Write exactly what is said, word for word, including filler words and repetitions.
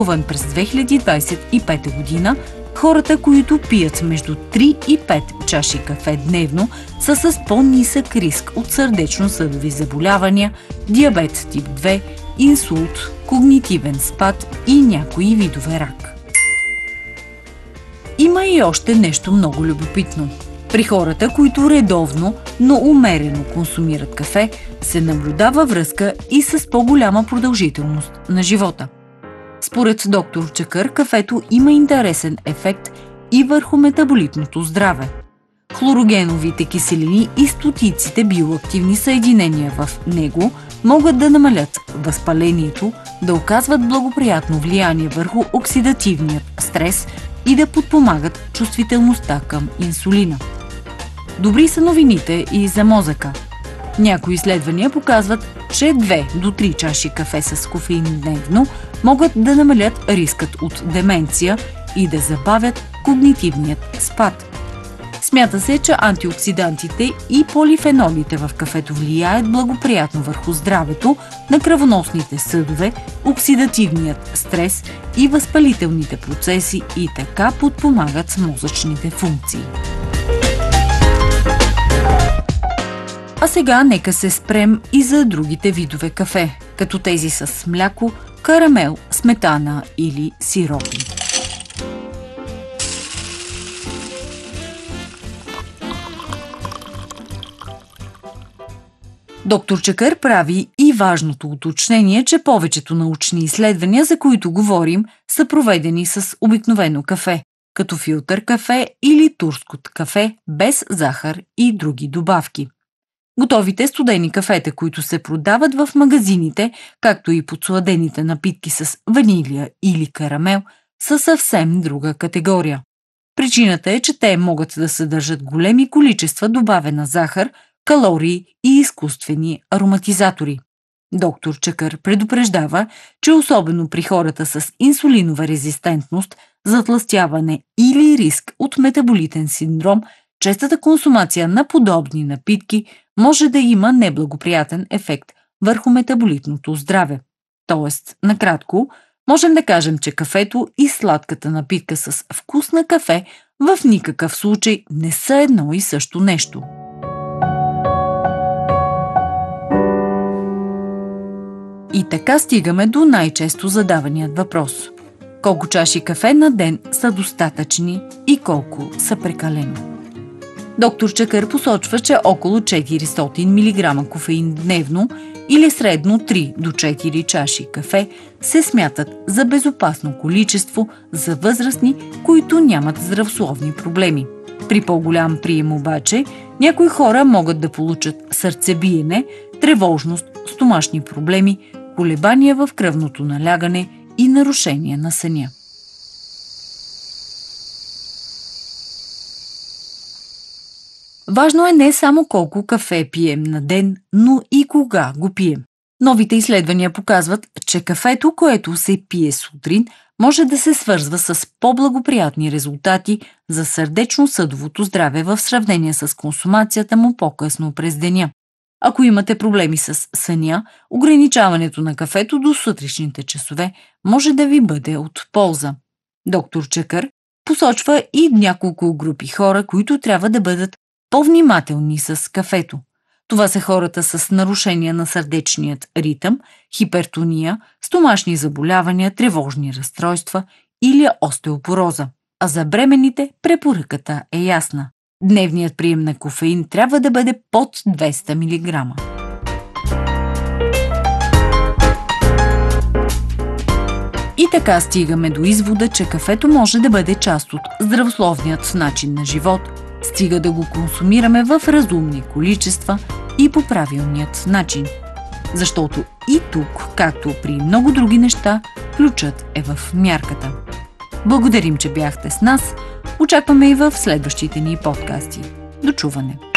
През две хиляди двадесет и пета година хората, които пият между три и пет чаши кафе дневно, са с по-нисък риск от сърдечно-съдови заболявания, диабет тип две, инсулт, когнитивен спад и някои видове рак. Има и още нещо много любопитно. При хората, които редовно, но умерено консумират кафе, се наблюдава връзка и с по-голяма продължителност на живота. Според доктор Чакър, кафето има интересен ефект и върху метаболитното здраве. Хлорогеновите киселини и стотиците биоактивни съединения в него могат да намалят възпалението, да оказват благоприятно влияние върху оксидативният стрес и да подпомагат чувствителността към инсулина. Добри са новините и за мозъка. Някои изследвания показват, че две до три чаши кафе с кофеин дневно могат да намалят рискът от деменция и да забавят когнитивният спад. Смята се, че антиоксидантите и полифенолите в кафето влияят благоприятно върху здравето на кръвоносните съдове, оксидативният стрес и възпалителните процеси и така подпомагат мозъчните функции. А сега нека се спрем и за другите видове кафе, като тези с мляко, карамел, сметана или сиропи. Доктор Чакър прави и важното уточнение, че повечето научни изследвания, за които говорим, са проведени с обикновено кафе, като филтър кафе или турско кафе без захар и други добавки. Готовите студени кафета, които се продават в магазините, както и подсладените напитки с ванилия или карамел, са съвсем друга категория. Причината е, че те могат да съдържат големи количества добавена захар, калории и изкуствени ароматизатори. Доктор Чакър предупреждава, че особено при хората с инсулинова резистентност, затлъстяване или риск от метаболитен синдром, честата консумация на подобни напитки може да има неблагоприятен ефект върху метаболитното здраве. Тоест, накратко, можем да кажем, че кафето и сладката напитка с вкус на кафе в никакъв случай не са едно и също нещо. И така стигаме до най-често задаваният въпрос. Колко чаши кафе на ден са достатъчни и колко са прекалено? Доктор Чакър посочва, че около четиристотин милиграма кофеин дневно или средно три до четири чаши кафе се смятат за безопасно количество за възрастни, които нямат здравословни проблеми. При по-голям прием обаче, някои хора могат да получат сърцебиене, тревожност, стомашни проблеми, колебания в кръвното налягане и нарушения на съня. Важно е не само колко кафе пием на ден, но и кога го пием. Новите изследвания показват, че кафето, което се пие сутрин, може да се свързва с по-благоприятни резултати за сърдечно-съдовото здраве в сравнение с консумацията му по-късно през деня. Ако имате проблеми с съня, ограничаването на кафето до сутрешните часове може да ви бъде от полза. Доктор Чакър посочва и няколко групи хора, които трябва да бъдат по-внимателни с кафето. Това са хората с нарушения на сърдечният ритъм, хипертония, стомашни заболявания, тревожни разстройства или остеопороза. А за бременните препоръката е ясна. Дневният прием на кофеин трябва да бъде под двеста милиграма. И така стигаме до извода, че кафето може да бъде част от здравословният начин на живот, стига да го консумираме в разумни количества и по правилният начин. Защото и тук, както при много други неща, ключът е в мярката. Благодарим, че бяхте с нас. Очакваме и в следващите ни подкасти. До чуване!